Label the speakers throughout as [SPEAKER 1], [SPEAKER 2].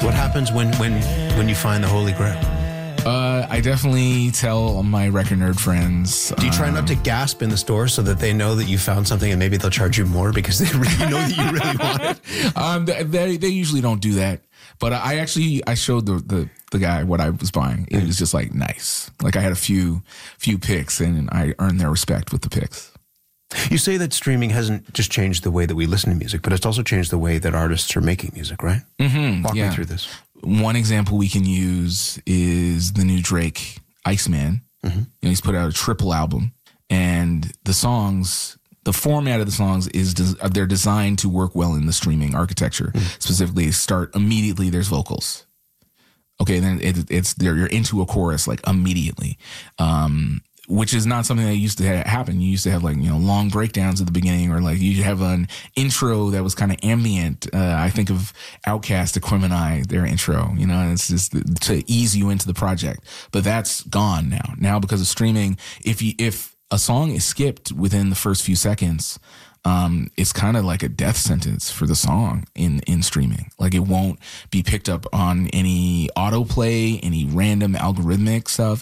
[SPEAKER 1] What happens when you find the Holy Grail?
[SPEAKER 2] I definitely tell my record nerd friends.
[SPEAKER 1] Do you try not to gasp in the store so that they know that you found something and maybe they'll charge you more because they really know that you really want it?
[SPEAKER 2] They usually don't do that. But I showed the guy what I was buying. It was just like nice. Like I had a few picks and I earned their respect with the picks.
[SPEAKER 1] You say that streaming hasn't just changed the way that we listen to music, but it's also changed the way that artists are making music, right?
[SPEAKER 2] Mm-hmm,
[SPEAKER 1] Walk me through this.
[SPEAKER 2] One example we can use is the new Drake, Iceman. Mm-hmm. He's put out a triple album, and the format of the songs they're designed to work well in the streaming architecture. Mm-hmm. Specifically, start immediately. There's vocals. Okay, then you're into a chorus like immediately. Which is not something that used to happen. You used to have long breakdowns at the beginning, or like you have an intro that was kind of ambient. I think of Outkast, Aquemini, their intro, and it's just to ease you into the project. But that's gone now. Now because of streaming, if a song is skipped within the first few seconds, it's kind of like a death sentence for the song in streaming. Like it won't be picked up on any autoplay, any random algorithmic stuff.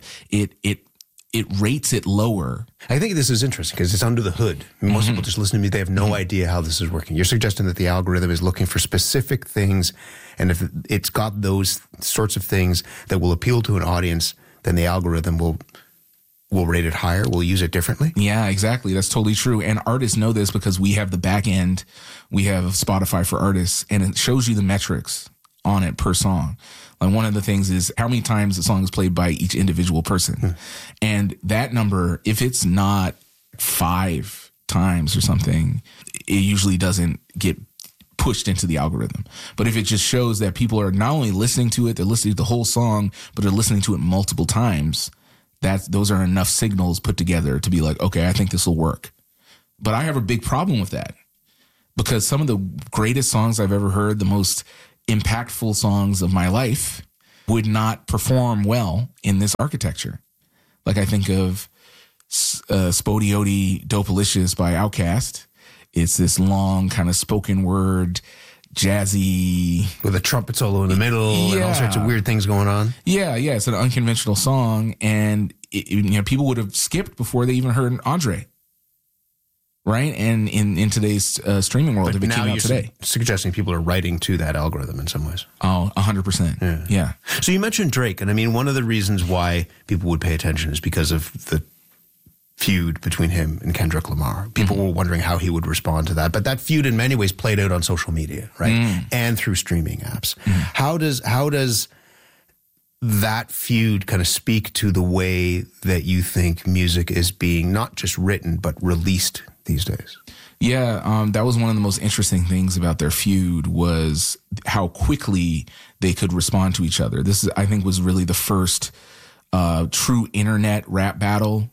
[SPEAKER 2] It rates it lower.
[SPEAKER 1] I think this is interesting because it's under the hood. Most people just listen to me. They have no idea how this is working. You're suggesting that the algorithm is looking for specific things, and if it's got those sorts of things that will appeal to an audience, then the algorithm will rate it higher, will use it differently?
[SPEAKER 2] Yeah, exactly. That's totally true. And artists know this because we have the back end. We have Spotify for artists, and it shows you the metrics on it per song. Like one of the things is how many times the song is played by each individual person. And that number, if it's not 5 times or something, it usually doesn't get pushed into the algorithm. But if it just shows that people are not only listening to it, they're listening to the whole song, but they're listening to it multiple times, those are enough signals put together to be like, okay, I think this will work. But I have a big problem with that because some of the greatest songs I've ever heard, the most impactful songs of my life, would not perform well in this architecture. Like I think of Spodioti Dopalicious by Outkast. It's this long kind of spoken word, jazzy,
[SPEAKER 1] with a trumpet solo in the middle and all sorts of weird things going on.
[SPEAKER 2] Yeah, it's an unconventional song, and people would have skipped before they even heard Andre. Right? And in today's streaming world, if it came out today.
[SPEAKER 1] Suggesting people are writing to that algorithm in some ways.
[SPEAKER 2] Oh, 100%. Yeah.
[SPEAKER 1] So you mentioned Drake, and I mean, one of the reasons why people would pay attention is because of the feud between him and Kendrick Lamar. People were wondering how he would respond to that. But that feud in many ways played out on social media, right? And through streaming apps. How does that feud kind of speak to the way that you think music is being not just written, but released these days?
[SPEAKER 2] Yeah, that was one of the most interesting things about their feud was how quickly they could respond to each other. This, I think, was really the first true internet rap battle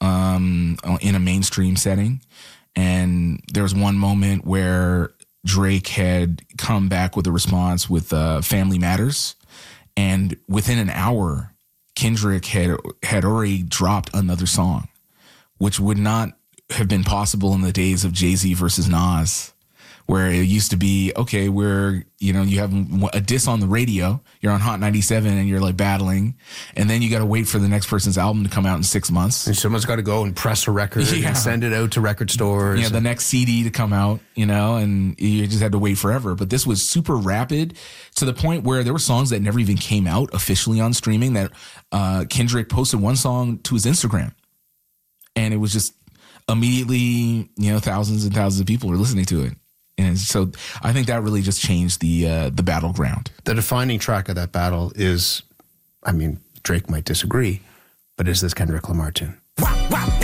[SPEAKER 2] in a mainstream setting. And there was one moment where Drake had come back with a response with Family Matters. And within an hour, Kendrick had already dropped another song, which would not have been possible in the days of Jay-Z versus Nas, where it used to be, okay, you have a diss on the radio, you're on Hot 97 and you're like battling, and then you got to wait for the next person's album to come out in 6 months.
[SPEAKER 1] And someone's got to go and press a record and send it out to record stores.
[SPEAKER 2] Yeah, the next CD to come out, and you just had to wait forever. But this was super rapid to the point where there were songs that never even came out officially on streaming that Kendrick posted one song to his Instagram. And it was just immediately, thousands and thousands of people were listening to it. And so I think that really just changed the battleground.
[SPEAKER 1] The defining track of that battle is, Drake might disagree, but is this Kendrick Lamar tune?